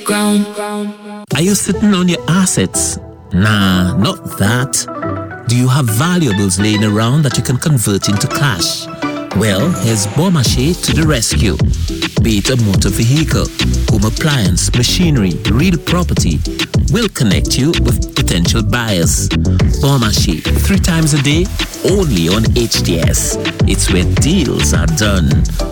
Are you sitting on your assets? Nah, not that. Do you have valuables laying around that you can convert into cash? Well, here's Beaumarchais to the rescue. Be it a motor vehicle, home appliance, machinery, real property, we'll connect you with potential buyers. Beaumarchais, 3 times a day, only on HDS. It's where deals are done.